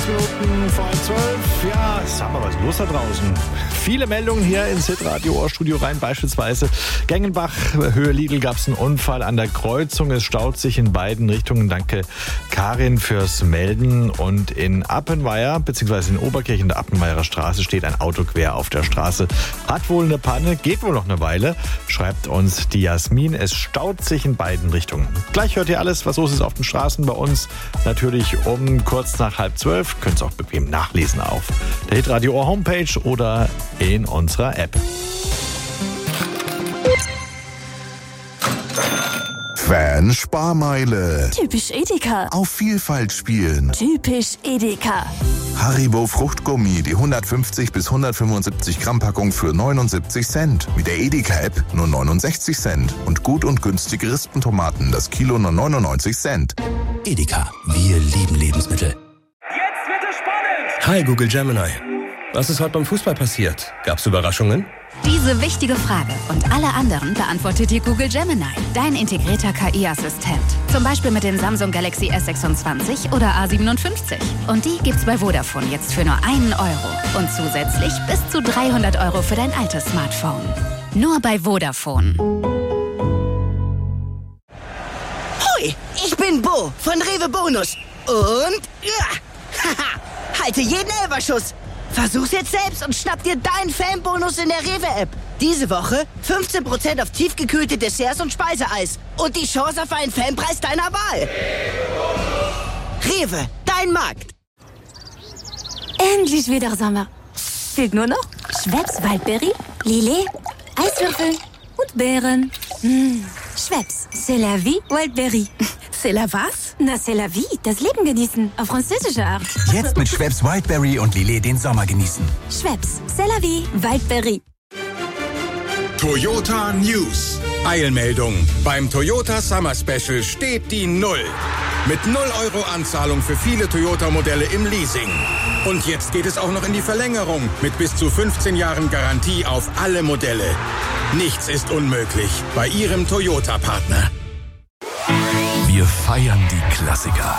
Minuten vor 12. Ja, sag mal, was ist los da draußen? Viele Meldungen hier ins Hitradio Ohrstudio rein. Beispielsweise Gengenbach, Höhe Lidl, gab es einen Unfall an der Kreuzung. Es staut sich in beiden Richtungen. Danke Karin fürs Melden. Und in Appenweier, beziehungsweise in Oberkirchen der Appenweier Straße, steht ein Auto quer auf der Straße. Hat wohl eine Panne, geht wohl noch eine Weile, schreibt uns die Jasmin. Es staut sich in beiden Richtungen. Gleich hört ihr alles, was los ist auf den Straßen bei uns. Natürlich um kurz nach 11:30. Könnt ihr auch bequem nachlesen auf der Hitradio Ohr Homepage oder in unserer App. Fan-Sparmeile. Typisch Edeka. Auf Vielfalt spielen. Typisch Edeka. Haribo Fruchtgummi, die 150 bis 175 Gramm Packung für 79 Cent. Mit der Edeka-App nur 69 Cent. Und gut und günstige Rispentomaten, das Kilo nur 99 Cent. Edeka, wir lieben Lebensmittel. Jetzt wird es spannend! Hi Google Gemini. Was ist heute beim Fußball passiert? Gab's Überraschungen? Diese wichtige Frage und alle anderen beantwortet dir Google Gemini, dein integrierter KI-Assistent. Zum Beispiel mit den Samsung Galaxy S26 oder A57. Und die gibt's bei Vodafone jetzt für nur €1. Und zusätzlich bis zu 300 € für dein altes Smartphone. Nur bei Vodafone. Hoi, ich bin Bo von Rewe Bonus. Und haha, halte jeden Elferschuss. Versuch's jetzt selbst und schnapp dir deinen Fanbonus in der Rewe-App. Diese Woche 15% auf tiefgekühlte Desserts und Speiseeis. Und die Chance auf einen Fanpreis deiner Wahl. Rewe, dein Markt. Endlich wieder Sommer. Fehlt nur noch Schweppes Waldbeere, Lillet, Eiswürfel und Beeren. Schweppes, c'est la vie, Wildberry. C'est la was? Na, c'est la vie, das Leben genießen, auf französische Art. Jetzt mit Schweppes Wildberry und Lillet den Sommer genießen. Schweppes, c'est la vie, Wildberry. Toyota News. Eilmeldung. Beim Toyota Summer Special steht die 0. Mit 0 € Anzahlung für viele Toyota-Modelle im Leasing. Und jetzt geht es auch noch in die Verlängerung mit bis zu 15 Jahren Garantie auf alle Modelle. Nichts ist unmöglich bei Ihrem Toyota-Partner. Wir feiern die Klassiker.